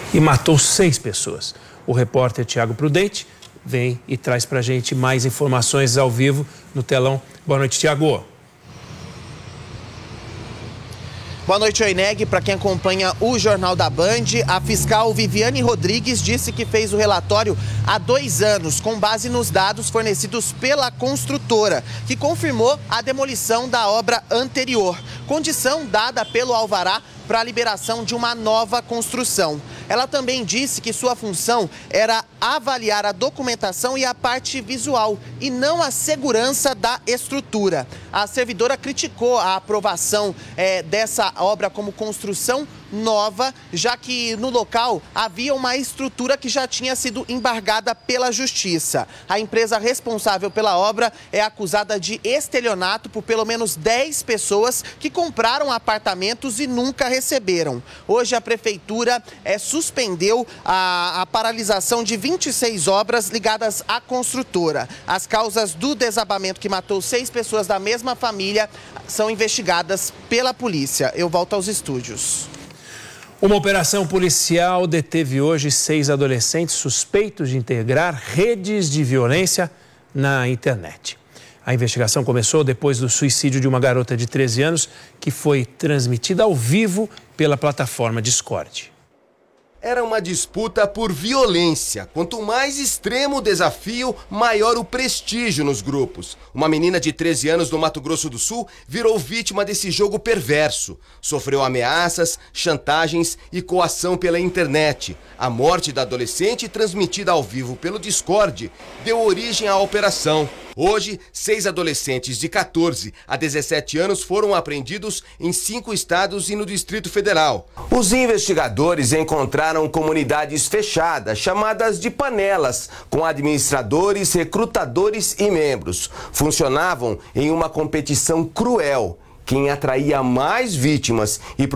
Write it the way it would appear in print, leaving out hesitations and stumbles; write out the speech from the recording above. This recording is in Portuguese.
e matou 6 pessoas. O repórter Tiago Prudente vem e traz pra gente mais informações ao vivo no telão. Boa noite, Tiago. Boa noite, Oineg. Para quem acompanha o Jornal da Band, a fiscal Viviane Rodrigues disse que fez o relatório há 2 anos, com base nos dados fornecidos pela construtora, que confirmou a demolição da obra anterior, condição dada pelo alvará para a liberação de uma nova construção. Ela também disse que sua função era avaliar a documentação e a parte visual, e não a segurança da estrutura. A servidora criticou a aprovação dessa obra como construção nova, já que no local havia uma estrutura que já tinha sido embargada pela Justiça. A empresa responsável pela obra é acusada de estelionato por pelo menos 10 pessoas que compraram apartamentos e nunca receberam. Hoje a prefeitura suspendeu a paralisação de 26 obras ligadas à construtora. As causas do desabamento que matou 6 pessoas da mesma família são investigadas pela polícia. Eu volto aos estúdios. Uma operação policial deteve hoje 6 adolescentes suspeitos de integrar redes de violência na internet. A investigação começou depois do suicídio de uma garota de 13 anos que foi transmitida ao vivo pela plataforma Discord. Era uma disputa por violência. Quanto mais extremo o desafio, maior o prestígio nos grupos. Uma menina de 13 anos do Mato Grosso do Sul virou vítima desse jogo perverso. Sofreu ameaças, chantagens e coação pela internet. A morte da adolescente, transmitida ao vivo pelo Discord, deu origem à operação. Hoje, 6 adolescentes de 14 a 17 anos foram apreendidos em 5 estados e no Distrito Federal. Os investigadores encontraram comunidades fechadas, chamadas de panelas, com administradores, recrutadores e membros. Funcionavam em uma competição cruel. Quem atraía mais vítimas e